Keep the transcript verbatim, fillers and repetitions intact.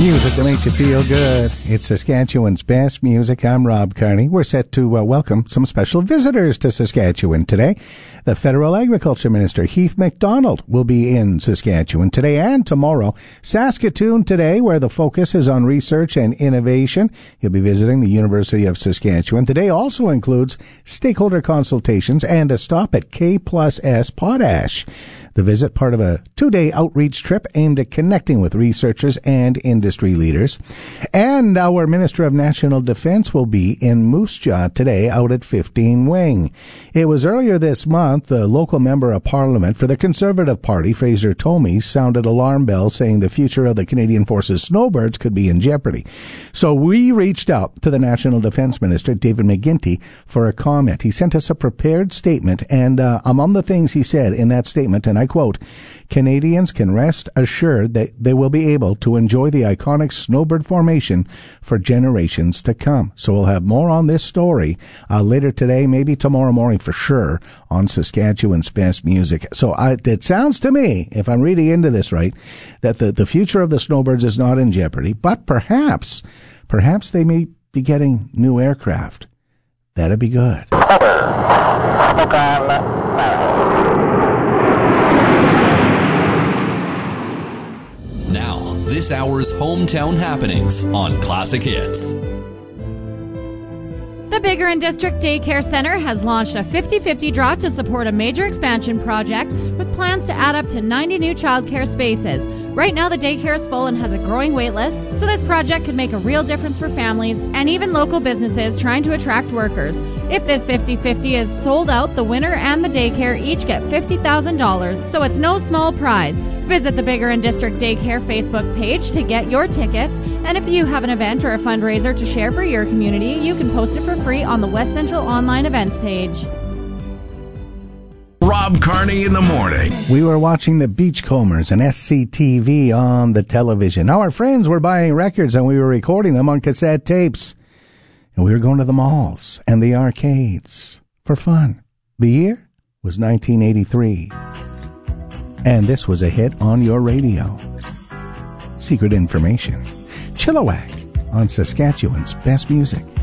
Music that makes you feel good. It's Saskatchewan's best music. I'm Rob Carney. We're set to uh, welcome some special visitors to Saskatchewan today. The Federal Agriculture Minister, Heath MacDonald, will be in Saskatchewan today and tomorrow. Saskatoon today, where the focus is on research and innovation. He'll be visiting the University of Saskatchewan. Today also includes stakeholder consultations and a stop at K plus S Potash. The visit, part of a two-day outreach trip aimed at connecting with researchers and industry leaders. And our Minister of National Defense will be in Moose Jaw today out at fifteen Wing. It was earlier this month the local member of Parliament for the Conservative Party, Fraser Tomey, sounded alarm bells saying the future of the Canadian Forces snowbirds could be in jeopardy. So we reached out to the National Defense Minister, David McGuinty, for a comment. He sent us a prepared statement, and uh, among the things he said in that statement, and I quote, Canadians can rest assured that they will be able to enjoy the iconic snowbird formation for generations to come. So we'll have more on this story uh, later today, maybe tomorrow morning for sure, on Saskatchewan's best music. So I, it sounds to me, if I'm reading into this right, that the, the future of the snowbirds is not in jeopardy, but perhaps, perhaps they may be getting new aircraft. That'd be good. Now, this hour's hometown happenings on Classic Hits. The Bigger and District Daycare Center has launched a fifty-fifty draw to support a major expansion project with plans to add up to ninety new childcare spaces. Right now, the daycare is full and has a growing wait list, so this project could make a real difference for families and even local businesses trying to attract workers. If this fifty-fifty is sold out, the winner and the daycare each get fifty thousand dollars, so it's no small prize. Visit the Bigger and District Daycare Facebook page to get your tickets, and if you have an event or a fundraiser to share for your community, you can post it for free on the West Central Online Events page. Rob Carney in the morning. We were watching the Beachcombers and S C T V on the television. Now our friends were buying records and we were recording them on cassette tapes. And we were going to the malls and the arcades for fun. The year was nineteen eighty-three. And this was a hit on your radio. Secret information. Chilliwack on Saskatchewan's best music.